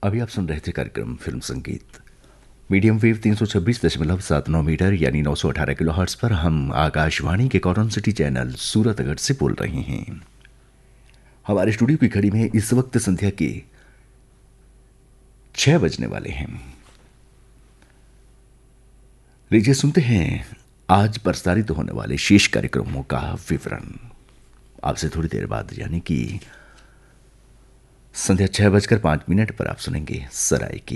अभी आप सुन रहे थे कार्यक्रम फिल्म संगीत मीडियम वेव 326.79 मीटर यानी 918 किलो हर्ट्स पर हम आकाशवाणी के कॉटन सिटी चैनल सूरतगढ़ से बोल रहे हैं। हमारे स्टूडियो की घड़ी में इस वक्त संध्या के 6 बजने वाले हैं। लीजिए सुनते हैं आज प्रसारित होने वाले शेष कार्यक्रमों का विवरण। आपसे थोड़ी देर बाद यानी कि संध्या 6:05 पर आप सुनेंगे सराय की।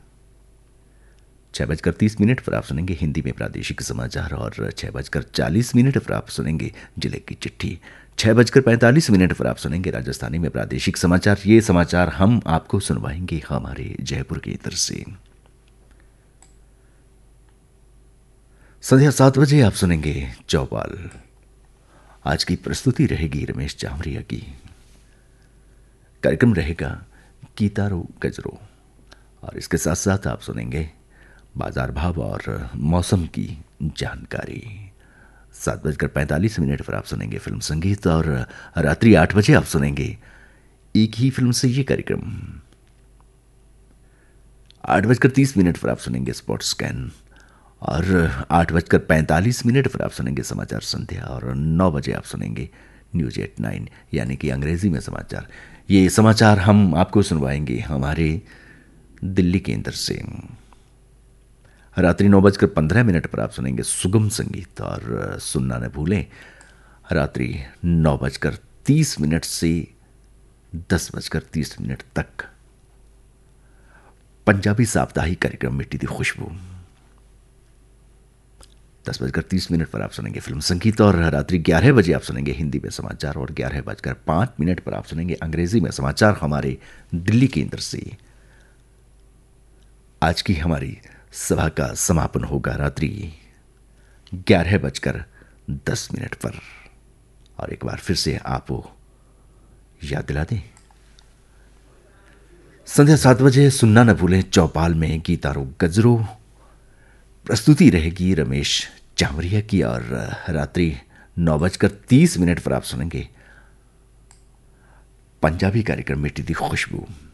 6:30 पर आप सुनेंगे हिंदी में प्रादेशिक समाचार और 6:40 पर आप सुनेंगे जिले की चिट्ठी। 6:45 पर आप सुनेंगे राजस्थानी में प्रादेशिक समाचार। ये समाचार हम आपको सुनवाएंगे हमारे जयपुर केंद्र से। संध्या 7 बजे आप सुनेंगे चौपाल। आज की प्रस्तुति रहेगी रमेश चामरिया की। कार्यक्रम रहेगा गीतारो गजरो और इसके साथ साथ आप सुनेंगे बाजार भाव और मौसम की जानकारी। 7:45 पर आप सुनेंगे फिल्म संगीत और रात्रि 8 बजे आप सुनेंगे एक ही फिल्म से ये कार्यक्रम। 8:30 पर आप सुनेंगे स्पॉट स्कैन और 8:45 पर आप सुनेंगे समाचार संध्या और 9 बजे आप सुनेंगे न्यूज एट 9 यानी कि अंग्रेजी में समाचार। ये समाचार हम आपको सुनवाएंगे हमारे दिल्ली केंद्र से। रात्रि 9:15 पर आप सुनेंगे सुगम संगीत और सुनना न भूलें रात्रि 9:30 से 10:30 तक पंजाबी साप्ताहिक कार्यक्रम मिट्टी दी खुशबू। 10:30 पर आप सुनेंगे फिल्म संगीत और रात्रि 11 बजे आप सुनेंगे हिंदी में समाचार और 11:05 पर आप सुनेंगे अंग्रेजी में समाचार हमारे दिल्ली केंद्र से। आज की हमारी सभा का समापन होगा रात्रि 11:10 पर। और एक बार फिर से आपको याद दिला दें, संध्या 7 बजे सुनना न भूलें चौपाल में गीतारो गजरो। प्रस्तुति रहेगी रमेश चामरिया की और रात्रि 9:30 पर आप सुनेंगे पंजाबी कार्यक्रम मिट्टी दी खुशबू।